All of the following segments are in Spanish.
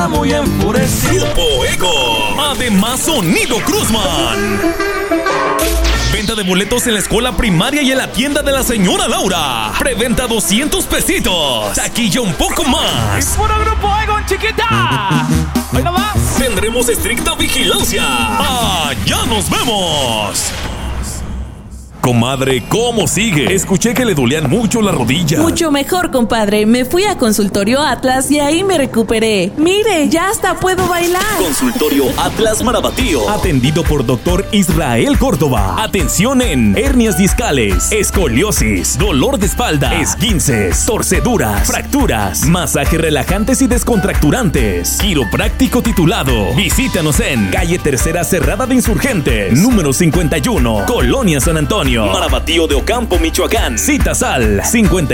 anda muy enfurecido. Grupo Ego. Además, Sonido Cruzman. Venta de boletos en la escuela primaria y en la tienda de la señora Laura. Preventa 200 pesitos. Taquilla un poco más. ¡Y puro Grupo Ego, chiquita! ¡Hoy no más! Tendremos estricta vigilancia. ¡Allá nos vemos! Comadre, ¿cómo sigue? Escuché que le dolían mucho las rodillas. Mucho mejor, compadre. Me fui a Consultorio Atlas y ahí me recuperé. Mire, ya hasta puedo bailar. Consultorio Atlas Marabatío. Atendido por Dr. Israel Córdoba. Atención en hernias discales, escoliosis, dolor de espalda, esguinces, torceduras, fracturas, masajes relajantes y descontracturantes. Quiropráctico titulado. Visítanos en calle Tercera Cerrada de Insurgentes, número 51, Colonia San Antonio, Marabatío de Ocampo, Michoacán. Citas al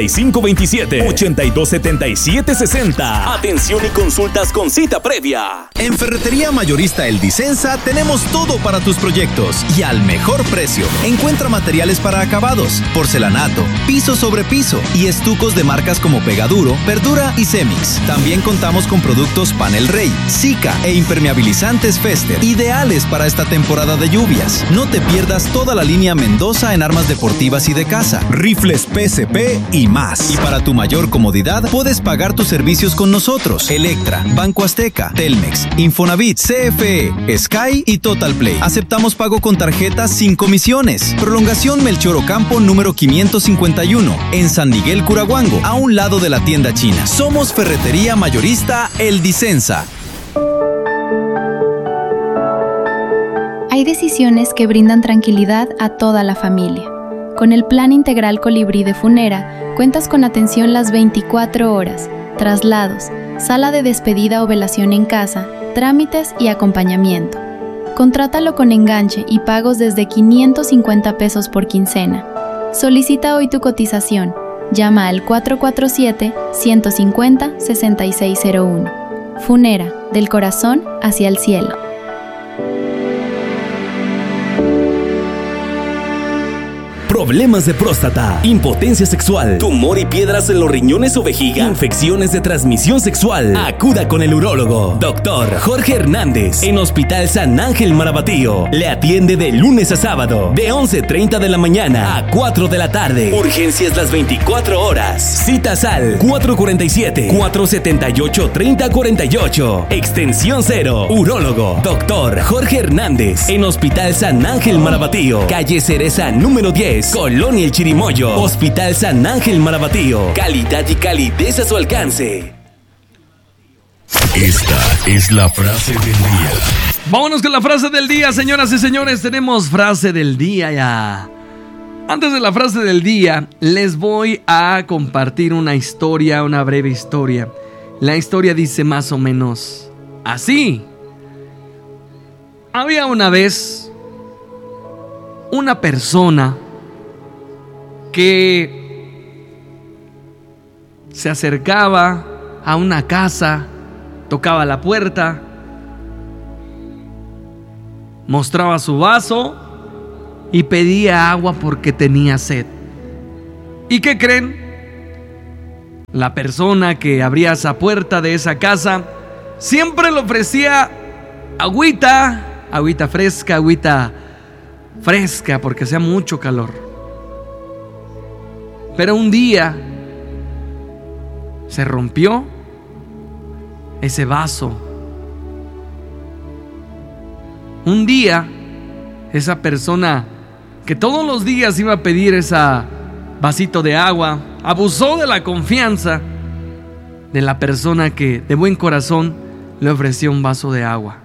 5527-827760. Atención y consultas con cita previa. En Ferretería Mayorista El Disensa tenemos todo para tus proyectos y al mejor precio. Encuentra materiales para acabados, porcelanato, piso sobre piso y estucos de marcas como Pegaduro, Verdura y Cemix. También contamos con productos Panel Rey, Sika e impermeabilizantes Fester, ideales para esta temporada de lluvias. No te pierdas toda la línea Mendoza en armas deportivas y de casa, rifles PSP y más. Y para tu mayor comodidad, puedes pagar tus servicios con nosotros: Electra, Banco Azteca, Telmex, Infonavit, CFE, Sky y Total Play. Aceptamos pago con tarjetas sin comisiones. Prolongación Melchor Ocampo número 551, en San Miguel Curahuango, a un lado de la tienda china. Somos Ferretería Mayorista El Disensa. Hay decisiones que brindan tranquilidad a toda la familia. Con el Plan Integral Colibrí de Funera, cuentas con atención las 24 horas, traslados, sala de despedida o velación en casa, trámites y acompañamiento. Contrátalo con enganche y pagos desde 550 pesos por quincena. Solicita hoy tu cotización. Llama al 447-150-6601. Funera, del corazón hacia el cielo. Problemas de próstata, impotencia sexual, tumor y piedras en los riñones o vejiga, infecciones de transmisión sexual. Acuda con el urólogo, Dr. Jorge Hernández, en Hospital San Ángel Marabatío. Le atiende de lunes a sábado, de 11:30 de la mañana a 4 de la tarde. Urgencias las 24 horas. Citas al 447-478-3048. Extensión 0. Urólogo, Dr. Jorge Hernández, en Hospital San Ángel Marabatío. Calle Cereza número 10. Colonia El Chirimoyo. Hospital San Ángel Marabatío. Calidad y calidez a su alcance. Esta es la frase del día. Vámonos con la frase del día, señoras y señores. Tenemos frase del día ya. Antes de la frase del día, les voy a compartir una historia, una breve historia. La historia dice más o menos así. Había una vez una persona que se acercaba a una casa, tocaba la puerta, mostraba su vaso y pedía agua porque tenía sed. ¿Y qué creen? La persona que abría esa puerta de esa casa siempre le ofrecía agüita fresca porque hacía mucho calor. Pero un día se rompió ese vaso. Un día esa persona que todos los días iba a pedir ese vasito de agua abusó de la confianza de la persona que de buen corazón le ofreció un vaso de agua.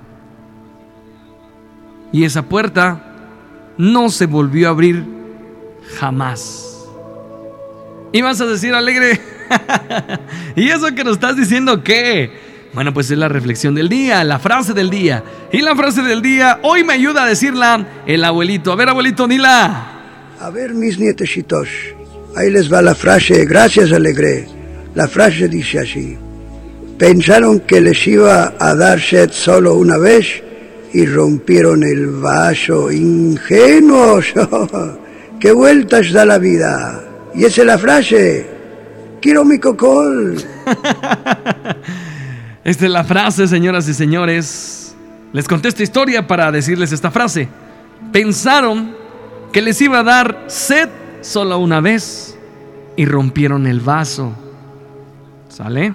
Y esa puerta no se volvió a abrir jamás. Y vas a decir, Alegre, ¿y eso que nos estás diciendo qué? Bueno, pues es la reflexión del día, la frase del día. Y la frase del día hoy me ayuda a decirla el abuelito. A ver, abuelito, dila. A ver, mis nietecitos, ahí les va la frase. Gracias, Alegre. La frase dice así: pensaron que les iba a dar sed solo una vez y rompieron el vaso. Ingenuos. ¡Qué vueltas da la vida! Y esa es la frase. Quiero mi cocol. Esta es la frase, señoras y señores. Les conté esta historia para decirles esta frase. Pensaron que les iba a dar sed solo una vez y rompieron el vaso. ¿Sale?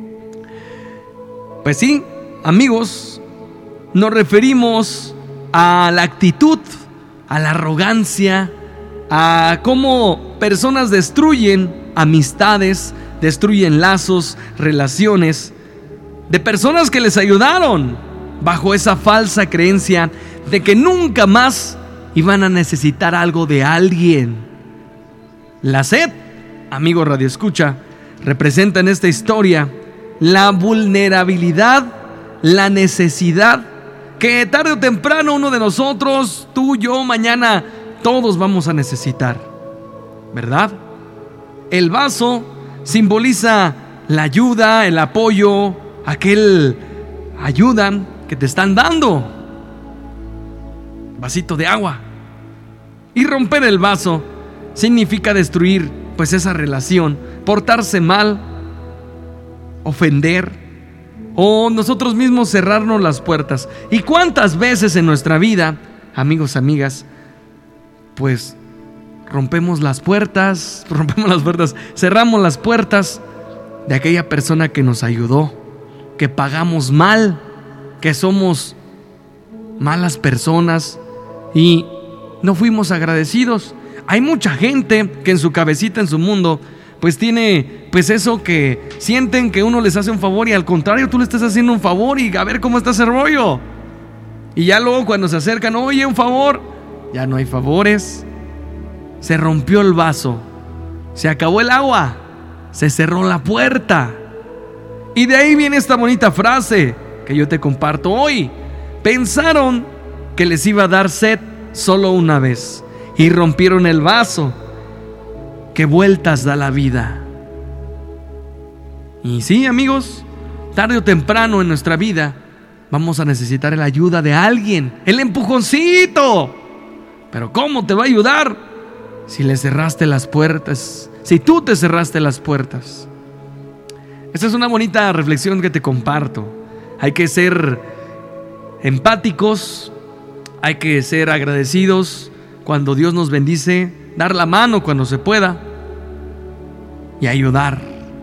Pues sí, amigos, nos referimos a la actitud, a la arrogancia, a cómo personas destruyen amistades, destruyen lazos, relaciones de personas que les ayudaron bajo esa falsa creencia de que nunca más iban a necesitar algo de alguien. La sed, amigo Radio Escucha, representa en esta historia la vulnerabilidad, la necesidad que tarde o temprano uno de nosotros, tú, yo, mañana, todos vamos a necesitar, ¿verdad? El vaso simboliza la ayuda, el apoyo, aquel ayuda que te están dando. Vasito de agua. Y romper el vaso significa destruir pues esa relación, portarse mal, ofender, o nosotros mismos cerrarnos las puertas. ¿Y cuántas veces en nuestra vida, amigos, amigas, pues rompemos las puertas, cerramos las puertas de aquella persona que nos ayudó, que pagamos mal, que somos malas personas y no fuimos agradecidos? Hay mucha gente que en su cabecita, en su mundo, pues tiene pues eso, que sienten que uno les hace un favor y al contrario tú le estás haciendo un favor y a ver cómo está ese rollo. Y ya luego cuando se acercan, oye, un favor, ya no hay favores. Se rompió el vaso, se acabó el agua, se cerró la puerta. Y de ahí viene esta bonita frase que yo te comparto hoy. Pensaron que les iba a dar sed solo una vez y rompieron el vaso. ¿Qué vueltas da la vida? Y sí, amigos, tarde o temprano en nuestra vida vamos a necesitar la ayuda de alguien, el empujoncito. Pero ¿cómo te va a ayudar si le cerraste las puertas? Si tú te cerraste las puertas. Esta es una bonita reflexión que te comparto. Hay que ser empáticos, hay que ser agradecidos cuando Dios nos bendice, dar la mano cuando se pueda y ayudar.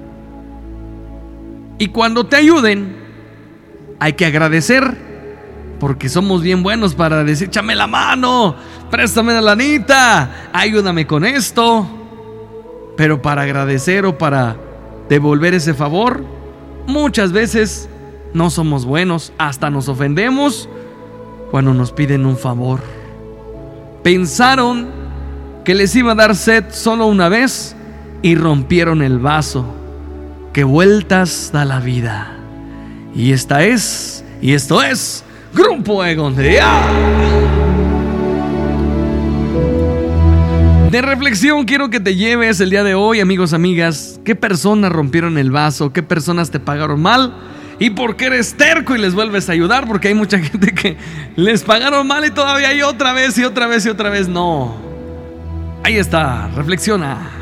Y cuando te ayuden, hay que agradecer, porque somos bien buenos para decir, échame la mano, préstame la lanita, ayúdame con esto. Pero para agradecer o para devolver ese favor, muchas veces no somos buenos, hasta nos ofendemos cuando nos piden un favor. Pensaron que les iba a dar sed solo una vez y rompieron el vaso. ¿Qué vueltas da la vida? Y esto es Grupo Egon. De reflexión quiero que te lleves el día de hoy, amigos, amigas. ¿Qué personas rompieron el vaso? ¿Qué personas te pagaron mal? ¿Y por qué eres terco y les vuelves a ayudar? Porque hay mucha gente que les pagaron mal y todavía hay otra vez y otra vez y otra vez. No. Ahí está, reflexiona.